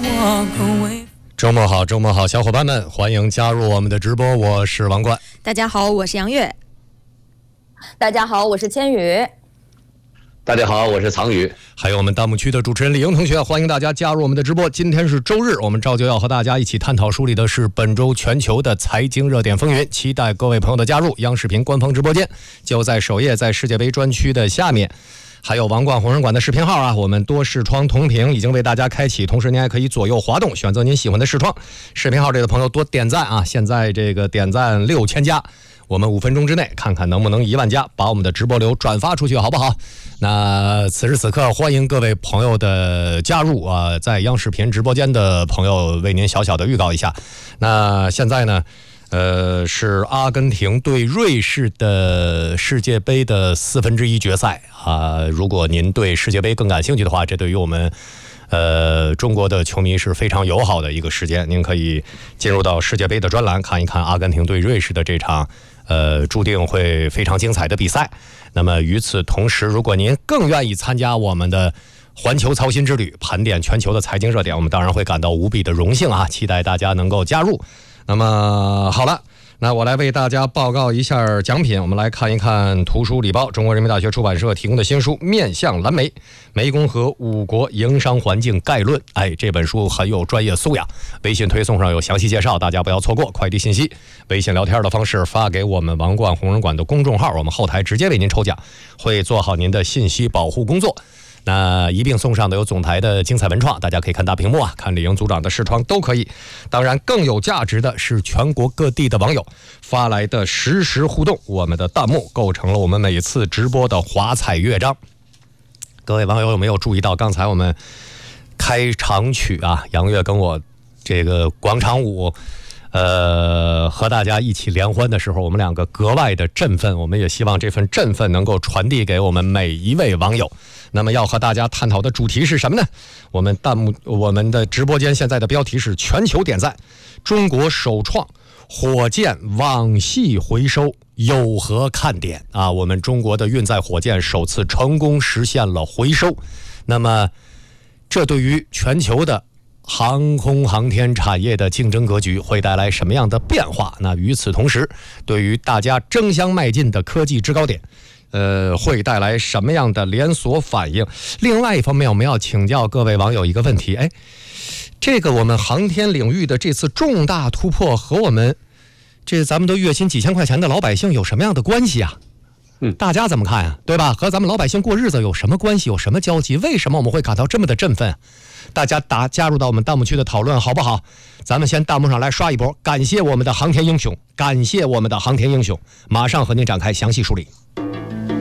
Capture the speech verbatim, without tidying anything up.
周末好，周末好，小伙伴们，欢迎加入我们的直播，我是王冠。 大家好，我是杨月。 大家好，我是千羽。 大家好，我是藏宇。 还有我们弹幕区的主持人李英同学，欢迎大家加入我们的直播。今天是周日，我们照旧要和大家一起探讨梳理的是本周全球的财经热点风云，期待各位朋友的加入。央视频官方直播间就在首页，在世界杯专区的下面。还有王冠红人馆的视频号啊，我们多视窗同屏已经为大家开启，同时您还可以左右滑动，选择您喜欢的视窗。视频号这个朋友多点赞啊，现在这个点赞六千加，我们五分钟之内看看能不能一万加，把我们的直播流转发出去，好不好？那此时此刻，欢迎各位朋友的加入啊，在央视频直播间的朋友为您小小的预告一下。那现在呢？呃，是阿根廷对瑞士的世界杯的四分之一决赛啊。如果您对世界杯更感兴趣的话，这对于我们呃中国的球迷是非常友好的一个时间。您可以进入到世界杯的专栏，看一看阿根廷对瑞士的这场呃注定会非常精彩的比赛。那么与此同时，如果您更愿意参加我们的环球操心之旅，盘点全球的财经热点，我们当然会感到无比的荣幸啊！期待大家能够加入。那么好了，那我来为大家报告一下奖品。我们来看一看图书礼包，中国人民大学出版社提供的新书《面向蓝莓：湄公河五国营商环境概论》。哎，这本书很有专业素养，微信推送上有详细介绍，大家不要错过。快递信息，微信聊天的方式发给我们王冠红人馆的公众号，我们后台直接为您抽奖，会做好您的信息保护工作。那一并送上的有总台的精彩文创，大家可以看大屏幕啊，看李英组长的视窗都可以。当然更有价值的是全国各地的网友发来的实时互动，我们的弹幕构成了我们每次直播的华彩乐章。各位网友有没有注意到刚才我们开场曲啊，杨月跟我这个广场舞呃，和大家一起联欢的时候，我们两个格外的振奋，我们也希望这份振奋能够传递给我们每一位网友。那么要和大家探讨的主题是什么呢？我们弹幕我们的直播间现在的标题是全球点赞，中国首创火箭网系回收有何看点啊？我们中国的运载火箭首次成功实现了回收，那么这对于全球的航空航天产业的竞争格局会带来什么样的变化？那与此同时，对于大家争相迈进的科技制高点，呃，会带来什么样的连锁反应？另外一方面，我们要请教各位网友一个问题：哎，这个我们航天领域的这次重大突破和我们这咱们都月薪几千块钱的老百姓有什么样的关系啊？嗯，大家怎么看啊？对吧？和咱们老百姓过日子有什么关系？有什么交集？为什么我们会感到这么的振奋？大家打加入到我们弹幕区的讨论好不好？咱们先弹幕上来刷一波，感谢我们的航天英雄，感谢我们的航天英雄，马上和您展开详细梳理。